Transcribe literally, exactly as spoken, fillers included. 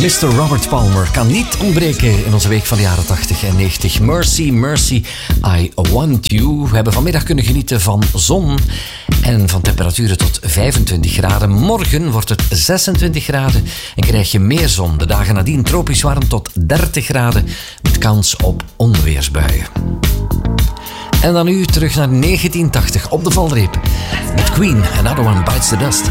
mister Robert Palmer kan niet ontbreken in onze week van de jaren tachtig en negentig. Mercy, Mercy, I Want You. We hebben vanmiddag kunnen genieten van zon en van temperaturen tot vijfentwintig graden. Morgen wordt het zesentwintig graden en krijg je meer zon. De dagen nadien tropisch warm tot dertig graden met kans op onweersbuien. En dan nu terug naar negentien tachtig op de valreep met Queen, Another One Bites the Dust.